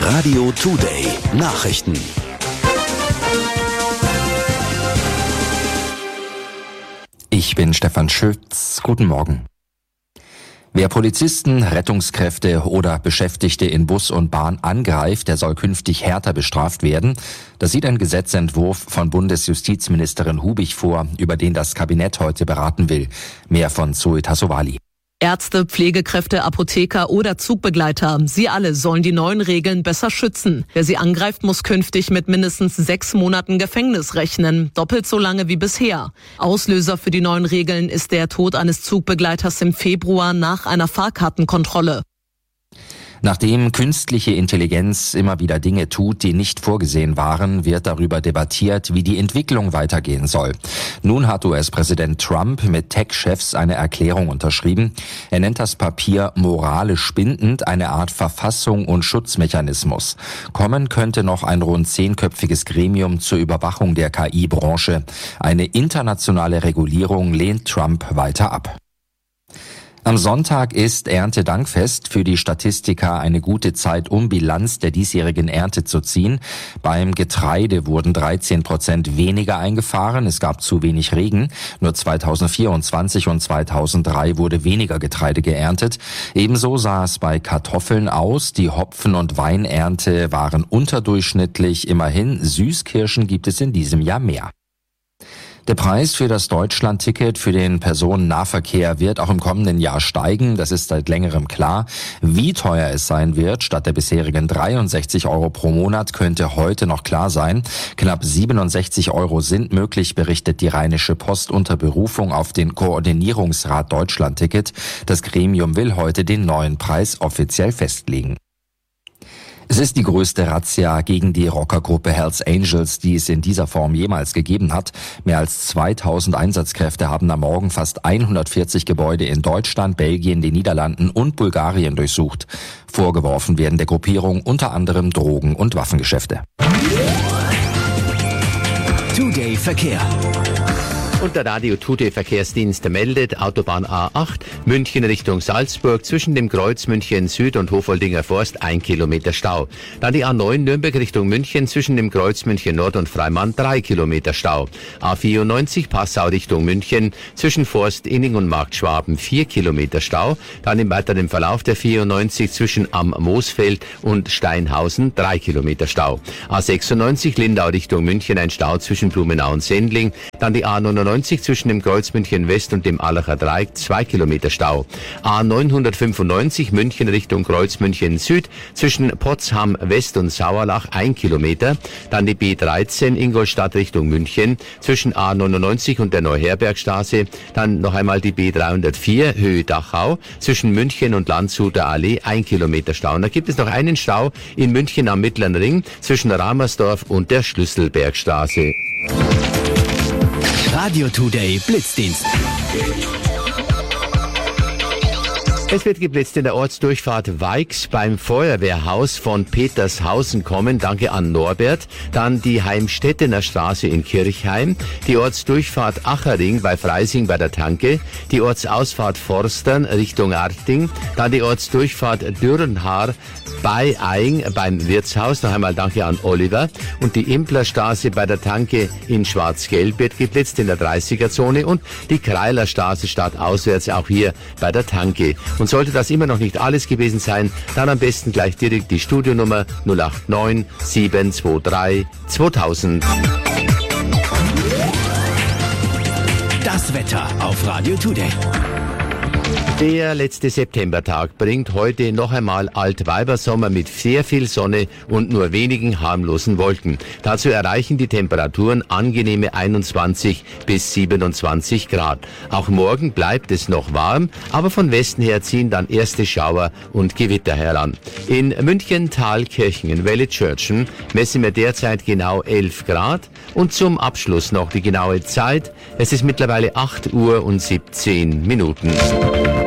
Radio Today Nachrichten. Ich bin Stefan Schütz. Guten Morgen. Wer Polizisten, Rettungskräfte oder Beschäftigte in Bus und Bahn angreift, der soll künftig härter bestraft werden. Das sieht ein Gesetzentwurf von Bundesjustizministerin Hubig vor, über den das Kabinett heute beraten will. Mehr von Zoe Tassovali. Ärzte, Pflegekräfte, Apotheker oder Zugbegleiter, sie alle sollen die neuen Regeln besser schützen. Wer sie angreift, muss künftig mit mindestens 6 Monaten Gefängnis rechnen, doppelt so lange wie bisher. Auslöser für die neuen Regeln ist der Tod eines Zugbegleiters im Februar nach einer Fahrkartenkontrolle. Nachdem künstliche Intelligenz immer wieder Dinge tut, die nicht vorgesehen waren, wird darüber debattiert, wie die Entwicklung weitergehen soll. Nun hat US-Präsident Trump mit Tech-Chefs eine Erklärung unterschrieben. Er nennt das Papier moralisch bindend, eine Art Verfassung und Schutzmechanismus. Kommen könnte noch ein rund 10-köpfiges Gremium zur Überwachung der KI-Branche. Eine internationale Regulierung lehnt Trump weiter ab. Am Sonntag ist Erntedankfest. Für die Statistiker eine gute Zeit, um Bilanz der diesjährigen Ernte zu ziehen. Beim Getreide wurden 13% weniger eingefahren. Es gab zu wenig Regen. Nur 2024 und 2003 wurde weniger Getreide geerntet. Ebenso sah es bei Kartoffeln aus. Die Hopfen- und Weinernte waren unterdurchschnittlich. Immerhin, Süßkirschen gibt es in diesem Jahr mehr. Der Preis für das Deutschland-Ticket für den Personennahverkehr wird auch im kommenden Jahr steigen. Das ist seit längerem klar. Wie teuer es sein wird, statt der bisherigen 63 Euro pro Monat, könnte heute noch klar sein. Knapp 67 Euro sind möglich, berichtet die Rheinische Post unter Berufung auf den Koordinierungsrat Deutschland-Ticket. Das Gremium will heute den neuen Preis offiziell festlegen. Es ist die größte Razzia gegen die Rockergruppe Hells Angels, die es in dieser Form jemals gegeben hat. Mehr als 2000 Einsatzkräfte haben am Morgen fast 140 Gebäude in Deutschland, Belgien, den Niederlanden und Bulgarien durchsucht. Vorgeworfen werden der Gruppierung unter anderem Drogen- und Waffengeschäfte. Today Verkehr. Und der Radio Today Verkehrsdienst meldet, Autobahn A8, München Richtung Salzburg, zwischen dem Kreuz München Süd und Hofoldinger Forst 1 Kilometer Stau. Dann die A9 Nürnberg Richtung München, zwischen dem Kreuz München Nord und Freimann 3 Kilometer Stau. A94 Passau Richtung München, zwischen Forst Inning und Markt Schwaben 4 Kilometer Stau. Dann im weiteren Verlauf der 94 zwischen Am Moosfeld und Steinhausen 3 Kilometer Stau. A96 Lindau Richtung München, ein Stau zwischen Blumenau und Sendling. Dann die A99 zwischen dem Kreuz München West und dem Allacher Dreieck 2 Kilometer Stau. A995 München Richtung Kreuz München Süd, zwischen Potsdam West und Sauerlach 1 Kilometer. Dann die B13 Ingolstadt Richtung München, zwischen A99 und der Neuherbergstraße. Dann noch einmal die B304 Höhe Dachau, zwischen München und Landshuter Allee 1 Kilometer Stau. Und da gibt es noch einen Stau in München am Mittleren Ring, zwischen Ramersdorf und der Schlüsselbergstraße. Radio Today Blitzdienst. Es wird geblitzt in der Ortsdurchfahrt Weix beim Feuerwehrhaus von Petershausen kommen. Danke an Norbert. Dann die Heimstettener Straße in Kirchheim. Die Ortsdurchfahrt Achering bei Freising bei der Tanke. Die Ortsausfahrt Forstern Richtung Arting. Dann die Ortsdurchfahrt Dürrenhaar bei Aing beim Wirtshaus. Noch einmal danke an Oliver. Und die Implerstraße bei der Tanke in Schwarz-Gelb wird geblitzt in der 30er-Zone. Und die Kreilerstraße stadtauswärts auch hier bei der Tanke. Und sollte das immer noch nicht alles gewesen sein, dann am besten gleich direkt die Studionummer 089 723 2000. Das Wetter auf Radio Today. Der letzte Septembertag bringt heute noch einmal Altweibersommer mit sehr viel Sonne und nur wenigen harmlosen Wolken. Dazu erreichen die Temperaturen angenehme 21 bis 27 Grad. Auch morgen bleibt es noch warm, aber von Westen her ziehen dann erste Schauer und Gewitter heran. In München, Thalkirchen, in Wellitzschörtchen messen wir derzeit genau 11 Grad. Und zum Abschluss noch die genaue Zeit. Es ist mittlerweile 8 Uhr und 17 Minuten.